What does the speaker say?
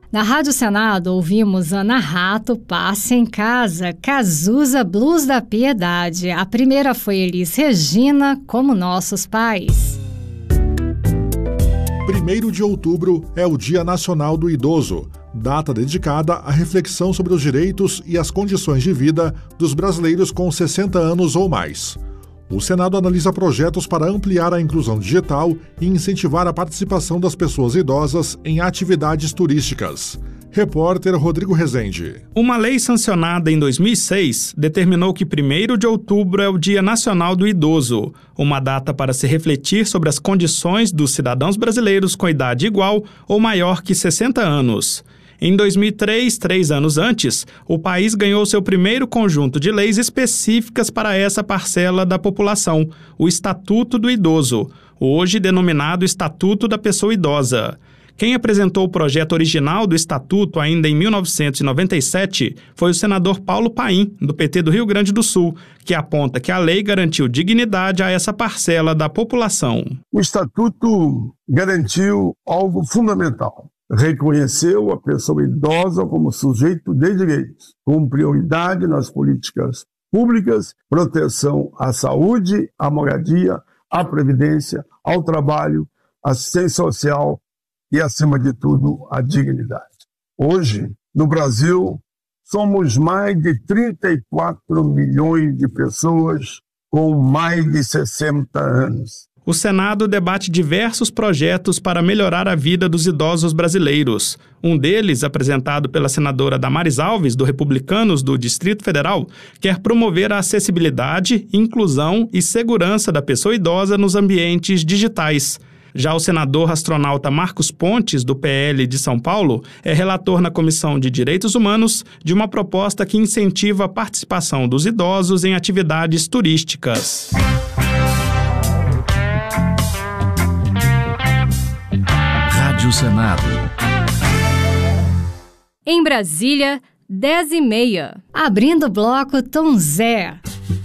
Na Rádio Senado, ouvimos Ana Rato, Passe em Casa, Cazuza, Blues da Piedade. A primeira foi Elis Regina, Como Nossos Pais. 1º de outubro é o Dia Nacional do Idoso, data dedicada à reflexão sobre os direitos e as condições de vida dos brasileiros com 60 anos ou mais. O Senado analisa projetos para ampliar a inclusão digital e incentivar a participação das pessoas idosas em atividades turísticas. Repórter Rodrigo Rezende. Uma lei sancionada em 2006 determinou que 1º de outubro é o Dia Nacional do Idoso, uma data para se refletir sobre as condições dos cidadãos brasileiros com idade igual ou maior que 60 anos. Em 2003, 3 anos antes, o país ganhou seu primeiro conjunto de leis específicas para essa parcela da população, o Estatuto do Idoso, hoje denominado Estatuto da Pessoa Idosa. Quem apresentou o projeto original do Estatuto ainda em 1997 foi o senador Paulo Paim, do PT do Rio Grande do Sul, que aponta que a lei garantiu dignidade a essa parcela da população. O Estatuto garantiu algo fundamental. Reconheceu a pessoa idosa como sujeito de direitos, com prioridade nas políticas públicas, proteção à saúde, à moradia, à previdência, ao trabalho, assistência social e, acima de tudo, à dignidade. Hoje, no Brasil, somos mais de 34 milhões de pessoas com mais de 60 anos. O Senado debate diversos projetos para melhorar a vida dos idosos brasileiros. Um deles, apresentado pela senadora Damares Alves, do Republicanos do Distrito Federal, quer promover a acessibilidade, inclusão e segurança da pessoa idosa nos ambientes digitais. Já o senador astronauta Marcos Pontes, do PL de São Paulo, é relator na Comissão de Direitos Humanos de uma proposta que incentiva a participação dos idosos em atividades turísticas. Rádio Senado. Em Brasília, 10h30. Abrindo o bloco Tom Zé.